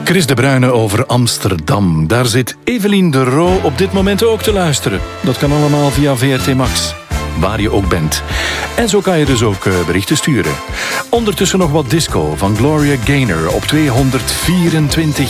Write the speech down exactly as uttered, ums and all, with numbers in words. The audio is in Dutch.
Chris de Bruyne over Amsterdam. Daar zit Evelien de Roo op dit moment ook te luisteren. Dat kan allemaal via V R T Max, waar je ook bent. En zo kan je dus ook uh, berichten sturen. Ondertussen nog wat disco van Gloria Gaynor op tweehonderdvierentwintig.